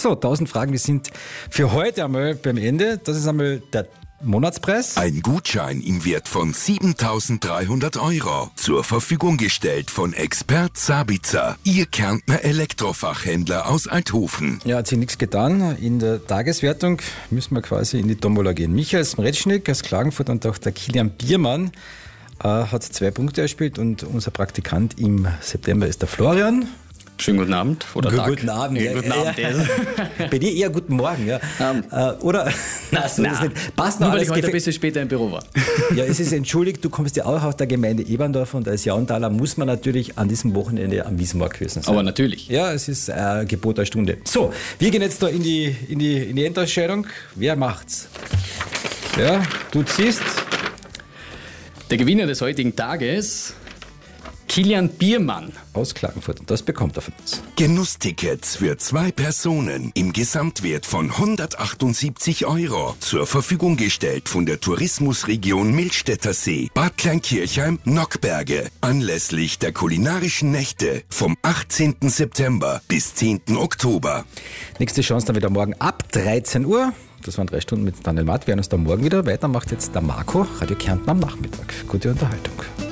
So, 1000 Fragen, wir sind für heute einmal beim Ende. Das ist einmal der Monatspreis. Ein Gutschein im Wert von 7.300 € zur Verfügung gestellt von Expert Sabitzer, Ihr Kärntner Elektrofachhändler aus Althofen. Ja, hat sich nichts getan. In der Tageswertung müssen wir quasi in die Tombola gehen. Michael Smretschnik aus Klagenfurt und auch der Kilian Biermann hat 2 Punkte erspielt und unser Praktikant im September ist der Florian. Schönen guten Abend oder Tag. Guten Abend. Ja, guten Abend. Bei dir eher guten Morgen, ja. Oder? Nein, so ist nicht. Passt noch Nur weil alles ich heute ein bisschen später im Büro war. Ja, es ist entschuldigt, du kommst ja auch aus der Gemeinde Eberndorf und als Jauntaler muss man natürlich an diesem Wochenende am Wiesenmarkt gewesen sein. Aber natürlich. Ja, es ist Gebot der Stunde. So, wir gehen jetzt da in die Endentscheidung. Wer macht's? Ja, du ziehst. Der Gewinner des heutigen Tages, Kilian Biermann. Aus Klagenfurt. Das bekommt er von uns. Genusstickets für 2 Personen im Gesamtwert von 178 € zur Verfügung gestellt von der Tourismusregion Millstätter See, Bad Kleinkirchheim, Nockberge, anlässlich der kulinarischen Nächte vom 18. September bis 10. Oktober. Nächste Chance dann wieder morgen ab 13 Uhr. Das waren 3 Stunden mit Daniel Matt. Wir hören uns dann morgen wieder. Weiter macht jetzt der Marco, Radio Kärnten am Nachmittag. Gute Unterhaltung.